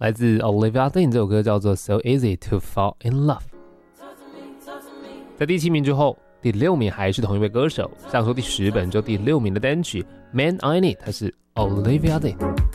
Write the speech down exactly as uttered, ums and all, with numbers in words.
来自 Olivia Dean 这首歌叫做 So Easy to Fall in Love。 在第七名之后，第六名还是同一位歌手，上周第十本周第六名的单曲 Man I Need， 它是 Olivia Dean。